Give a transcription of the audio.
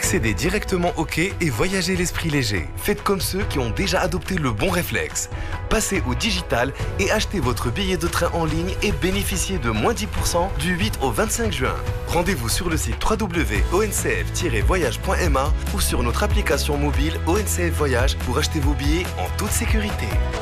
Accédez directement au quai et voyagez l'esprit léger. Faites comme ceux qui ont déjà adopté le bon réflexe. Passez au digital et achetez votre billet de train en ligne et bénéficiez de moins 10% du 8 au 25 juin. Rendez-vous sur le site www.oncf-voyage.ma ou sur notre application mobile ONCF Voyage pour acheter vos billets en toute sécurité.